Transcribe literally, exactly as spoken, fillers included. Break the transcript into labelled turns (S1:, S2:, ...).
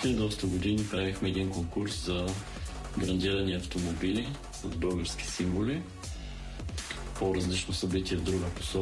S1: Преди доста години правихме един конкурс за брандирани автомобили с български символи. По-различно събитие в друга посока.